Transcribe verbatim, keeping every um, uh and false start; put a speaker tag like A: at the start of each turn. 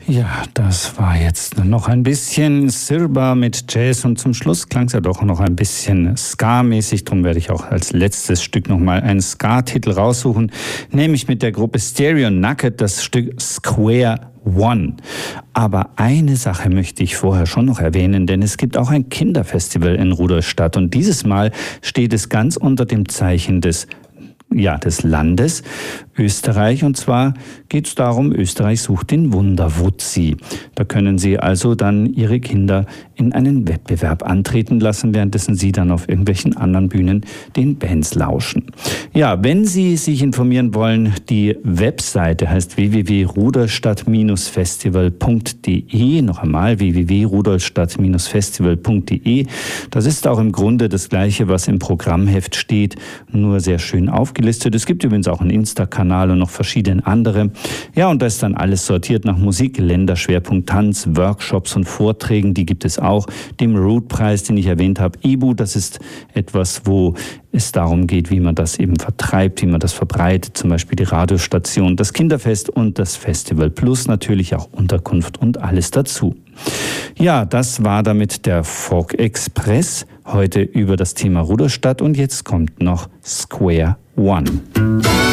A: Ja, das war jetzt noch ein bisschen Sirba mit Jazz und zum Schluss klang es ja doch noch ein bisschen Ska-mäßig. Darum werde ich auch als letztes Stück nochmal einen Ska-Titel raussuchen, nämlich mit der Gruppe Stereo Naked das Stück Square One. Aber eine Sache möchte ich vorher schon noch erwähnen, denn es gibt auch ein Kinderfestival in Rudolstadt und dieses Mal steht es ganz unter dem Zeichen des Ja, des Landes Österreich. Und zwar geht es darum, Österreich sucht den Wunderwutzi. Da können Sie also dann Ihre Kinder in einen Wettbewerb antreten lassen, währenddessen Sie dann auf irgendwelchen anderen Bühnen den Bands lauschen. Ja, wenn Sie sich informieren wollen, die Webseite heißt w w w punkt rudolstadt festival punkt d e. Noch einmal w w w punkt rudolstadt festival punkt d e. Das ist auch im Grunde das Gleiche, was im Programmheft steht, nur sehr schön aufgelistet. Es gibt übrigens auch einen Insta-Kanal und noch verschiedene andere. Ja, und da ist dann alles sortiert nach Musik, Länderschwerpunkt Tanz, Workshops und Vorträgen, die gibt es auch. Dem Root-Preis, den ich erwähnt habe, E B U, das ist etwas, wo es darum geht, wie man das eben vertreibt, wie man das verbreitet, zum Beispiel die Radiostation, das Kinderfest und das Festival, plus natürlich auch Unterkunft und alles dazu. Ja, das war damit der Folk Express, heute über das Thema Rudolstadt und jetzt kommt noch Square One.